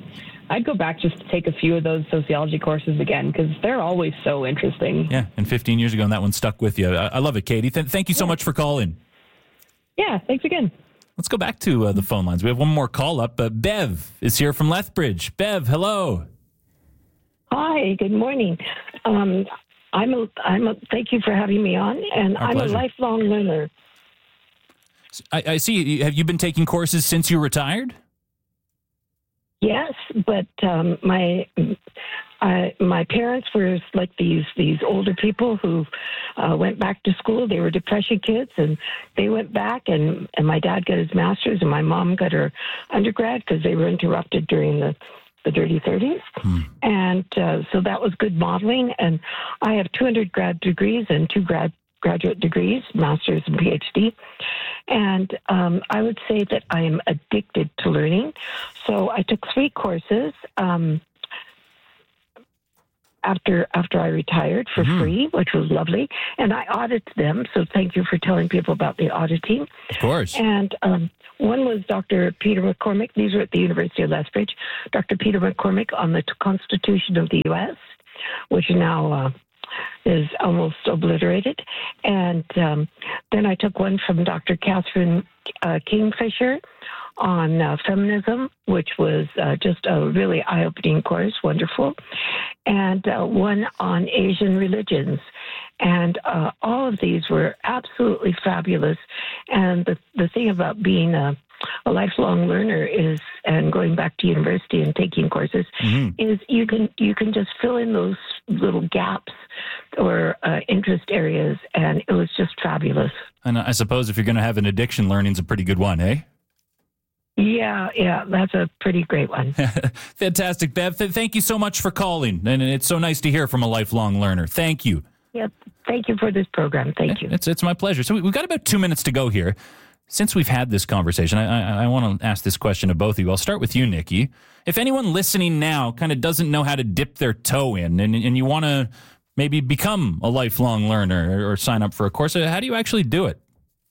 I'd go back just to take a few of those sociology courses again because they're always so interesting. Yeah, and fifteen years ago, and that one stuck with you. I, I love it, Katie. Th- thank you so yeah. much for calling. Yeah, thanks again. Let's go back to uh, the phone lines. We have one more call up. Uh, Bev is here from Lethbridge. Bev, hello. Hi, good morning. Um, I'm a, I'm a, thank you for having me on, and Our I'm pleasure. a lifelong learner. I, I see. Have you been taking courses since you retired? Yes, but um, my uh, my parents were like these these older people who uh, went back to school. They were depression kids, and they went back. and And my dad got his master's, and my mom got her undergrad because they were interrupted during the the dirty thirties. Hmm. And uh, so that was good modeling. And I have two undergrad degrees and two grad graduate degrees, master's and PhD. And um, I would say that I am addicted to learning. So I took three courses um, after after I retired for mm-hmm. free, which was lovely. And I audited them. So thank you for telling people about the auditing. Of course. And um, one was Doctor Peter McCormick. These were at the University of Lethbridge. Doctor Peter McCormick on the Constitution of the U S, which now uh, is almost obliterated. And um, then I took one from Doctor Catherine uh, Kingfisher on uh, feminism, which was uh, just a really eye-opening course, wonderful. And uh, one on Asian religions. And uh, all of these were absolutely fabulous. And the, the thing about being a, a lifelong learner is, and going back to university and taking courses, mm-hmm. is you can you can just fill in those little gaps or uh, interest areas, and it was just fabulous. And I suppose if you're going to have an addiction, learning's a pretty good one, eh? Yeah, yeah, that's a pretty great one. Fantastic, Bev. Th- thank you so much for calling, and it's so nice to hear from a lifelong learner. Thank you. Yeah, thank you for this program. Thank you. It's it's my pleasure. So we've got about two minutes to go here. Since we've had this conversation, I, I, I want to ask this question of both of you. I'll start with you, Nikki. If anyone listening now kind of doesn't know how to dip their toe in, and, and you want to maybe become a lifelong learner or, or sign up for a course, how do you actually do it?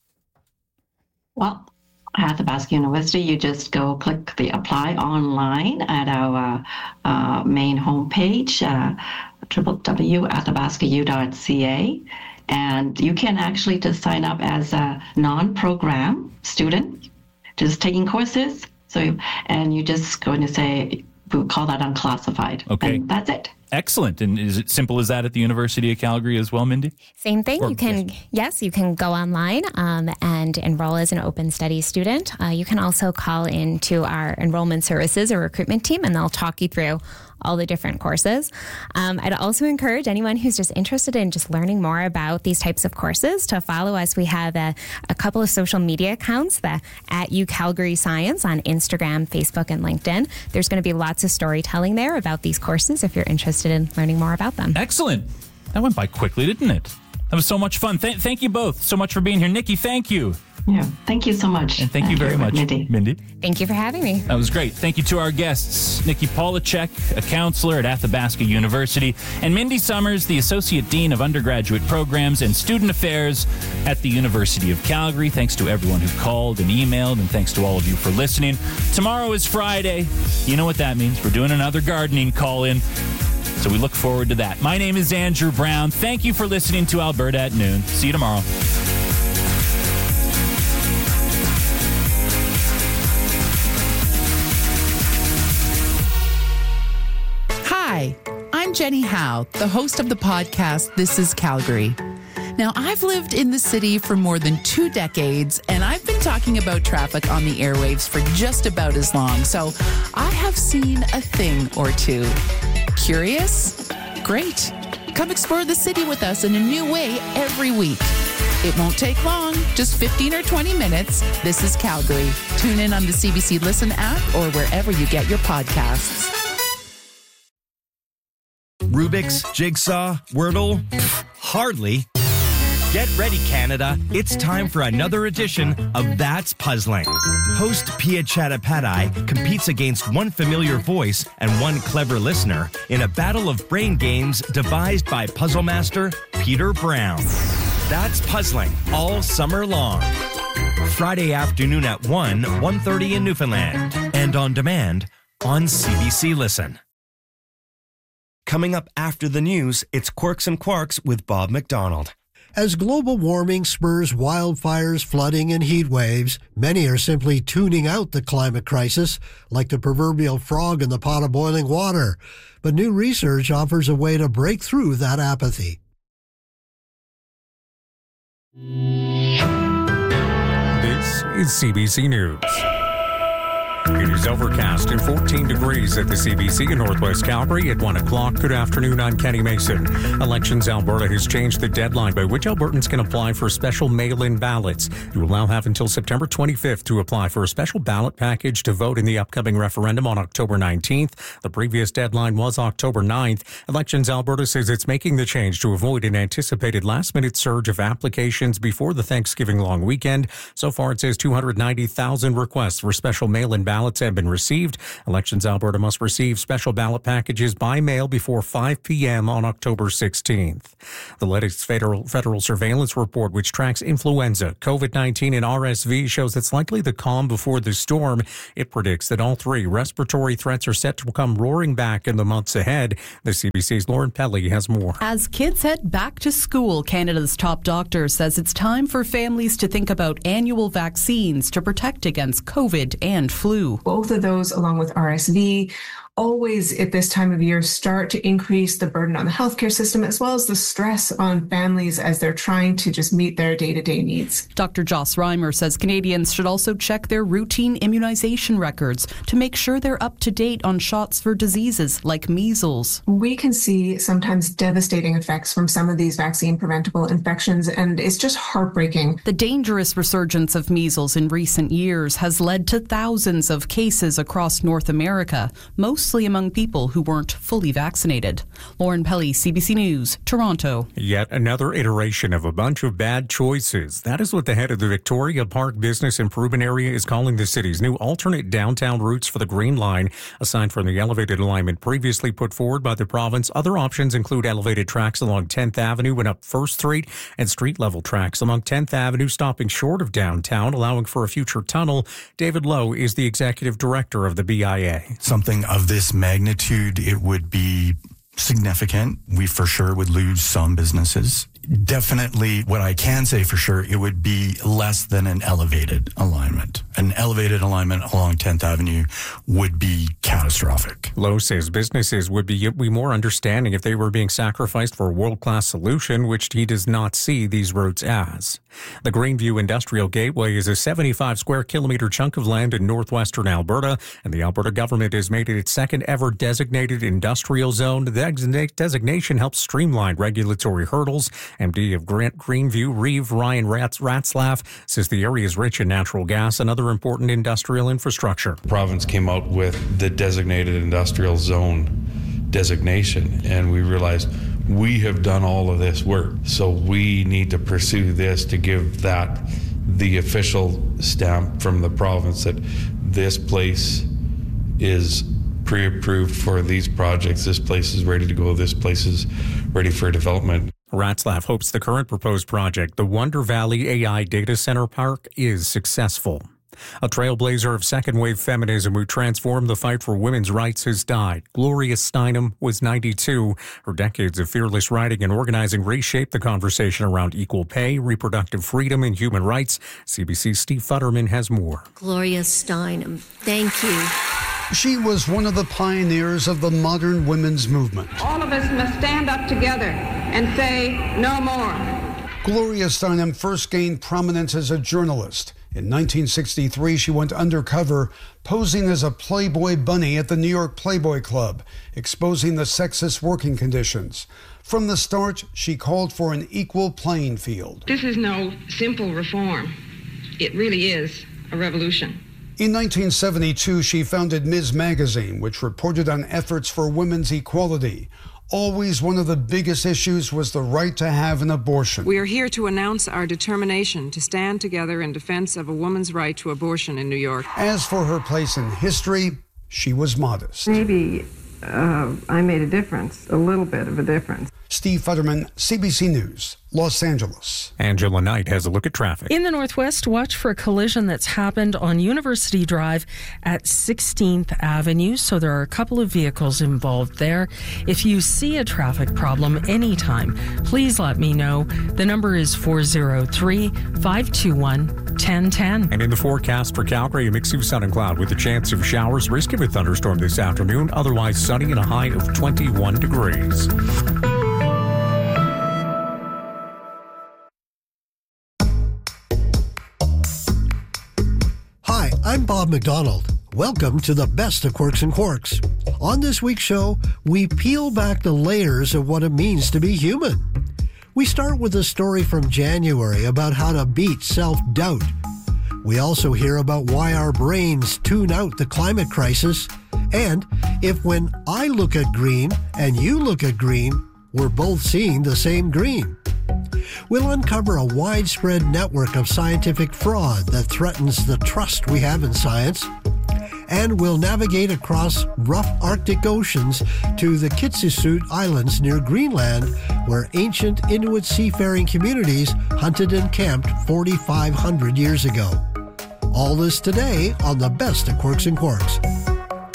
Well, at Athabasca University, you just go click the apply online at our uh, main homepage, uh, w w w dot athabasca u dot c a. And you can actually just sign up as a non-program student, just taking courses. So, and you're just going to say, we'll call that unclassified. Okay. And that's it. Excellent. And is it simple as that at the University of Calgary as well, Mindy? Same thing. Or, you can, yes. yes, you can go online um, and enroll as an open study student. Uh, you can also call into our enrollment services or recruitment team, and they'll talk you through all the different courses. Um, I'd also encourage anyone who's just interested in just learning more about these types of courses to follow us. We have a, a couple of social media accounts, the at UCalgary Science on Instagram, Facebook, and LinkedIn. There's going to be lots of storytelling there about these courses if you're interested in learning more about them. Excellent. That went by quickly, didn't it? That was so much fun. Th- thank you both so much for being here. Nikki, thank you. Yeah, thank you so much. And thank, thank you very you, much, Mindy. Mindy. Thank you for having me. That was great. Thank you to our guests, Nikki Polachek, a counselor at Athabasca University, and Mindy Summers, the Associate Dean of Undergraduate Programs and Student Affairs at the University of Calgary. Thanks to everyone who called and emailed, and thanks to all of you for listening. Tomorrow is Friday. You know what that means. We're doing another gardening call-in, so we look forward to that. My name is Andrew Brown. Thank you for listening to Alberta at Noon. See you tomorrow. Hi, I'm Jenny Howe, the host of the podcast This is Calgary. Now, I've lived in the city for more than two decades, and I've been talking about traffic on the airwaves for just about as long, so I have seen a thing or two. Curious? Great. Come explore the city with us in a new way every week. It won't take long, just fifteen or twenty minutes. This is Calgary. Tune in on the C B C Listen app or wherever you get your podcasts. Rubik's, Jigsaw, Wordle? Pfft, hardly. Get ready, Canada. It's time for another edition of That's Puzzling. Host Pia Chattopadhyay competes against one familiar voice and one clever listener in a battle of brain games devised by puzzle master Peter Brown. That's Puzzling all summer long. Friday afternoon at one, one thirty in Newfoundland. And on demand on C B C Listen. Coming up after the news, it's Quirks and Quarks with Bob McDonald. As global warming spurs wildfires, flooding, and heat waves, many are simply tuning out the climate crisis, like the proverbial frog in the pot of boiling water. But new research offers a way to break through that apathy. This is C B C News. It is overcast and fourteen degrees at the C B C in Northwest Calgary at one o'clock. Good afternoon, I'm Kenny Mason. Elections Alberta has changed the deadline by which Albertans can apply for special mail-in ballots. You will now have until September twenty-fifth to apply for a special ballot package to vote in the upcoming referendum on October nineteenth. The previous deadline was October ninth. Elections Alberta says it's making the change to avoid an anticipated last-minute surge of applications before the Thanksgiving long weekend. So far, it says two hundred ninety thousand requests for special mail-in ballots have been received. Elections Alberta must receive special ballot packages by mail before five p.m. on October sixteenth. The latest federal, federal surveillance report, which tracks influenza, COVID nineteen, and R S V, shows it's likely the calm before the storm. It predicts that all three respiratory threats are set to come roaring back in the months ahead. The C B C's Lauren Pelly has more. As kids head back to school, Canada's top doctor says it's time for families to think about annual vaccines to protect against COVID and flu. Both of those, along with R S V, always at this time of year start to increase the burden on the healthcare system as well as the stress on families as they're trying to just meet their day-to-day needs. Doctor Joss Reimer says Canadians should also check their routine immunization records to make sure they're up to date on shots for diseases like measles. We can see sometimes devastating effects from some of these vaccine-preventable infections, and it's just heartbreaking. The dangerous resurgence of measles in recent years has led to thousands of cases across North America, most mostly among people who weren't fully vaccinated. Lauren Pelly, C B C News, Toronto. Yet another iteration of a bunch of bad choices. That is what the head of the Victoria Park Business Improvement Area is calling the city's new alternate downtown routes for the Green Line. Aside from the elevated alignment previously put forward by the province, other options include elevated tracks along tenth Avenue and up First Street, and street-level tracks along tenth Avenue stopping short of downtown, allowing for a future tunnel. David Lowe is the executive director of the B I A. Something of this magnitude, it would be significant. We for sure would lose some businesses. Definitely, what I can say for sure, it would be less than an elevated alignment. An elevated alignment along tenth Avenue would be catastrophic. Lowe says businesses would be, be more understanding if they were being sacrificed for a world-class solution, which he does not see these routes as. The Greenview Industrial Gateway is a seventy-five square kilometer chunk of land in northwestern Alberta, and the Alberta government has made it its second ever designated industrial zone. The designation helps streamline regulatory hurdles. M D of Grant Greenview, Reeve Ryan Rats, Ratzlaff, says the area is rich in natural gas and other important industrial infrastructure. The province came out with the designated industrial zone designation, and we realized we have done all of this work, so we need to pursue this to give that the official stamp from the province that this place is pre-approved for these projects, this place is ready to go, this place is ready for development. Ratzlaff hopes the current proposed project, the Wonder Valley A I Data Center Park, is successful. A trailblazer of second-wave feminism who transformed the fight for women's rights has died. Gloria Steinem was ninety-two. Her decades of fearless writing and organizing reshaped the conversation around equal pay, reproductive freedom, and human rights. C B C's Steve Futterman has more. Gloria Steinem, thank you. She was one of the pioneers of the modern women's movement. All of us must stand up together and say no more. Gloria Steinem first gained prominence as a journalist. In nineteen sixty-three, she went undercover, posing as a Playboy bunny at the New York Playboy Club, exposing the sexist working conditions. From the start, she called for an equal playing field. This is no simple reform. It really is a revolution. In nineteen seventy-two, she founded Miz Magazine, which reported on efforts for women's equality. Always one of the biggest issues was the right to have an abortion. We are here to announce our determination to stand together in defense of a woman's right to abortion in New York. As for her place in history, she was modest. Maybe uh, I made a difference, a little bit of a difference. Steve Futterman, C B C News, Los Angeles. Angela Knight has a look at traffic. In the Northwest, watch for a collision that's happened on University Drive at sixteenth Avenue. So there are a couple of vehicles involved there. If you see a traffic problem anytime, please let me know. The number is four oh three, five two one, one oh one oh. And in the forecast for Calgary, a mix of sun and cloud with a chance of showers, risk of a thunderstorm this afternoon. Otherwise sunny and a high of twenty-one degrees. Hi, I'm Bob McDonald. Welcome to the best of Quirks and Quarks. On this week's show, we peel back the layers of what it means to be human. We start with a story from January about how to beat self-doubt. We also hear about why our brains tune out the climate crisis, and if when I look at green and you look at green, we're both seeing the same green. We'll uncover a widespread network of scientific fraud that threatens the trust we have in science, and we'll navigate across rough Arctic oceans to the Kitsisut Islands near Greenland, where ancient Inuit seafaring communities hunted and camped forty-five hundred years ago. All this today on the best of Quirks and Quarks.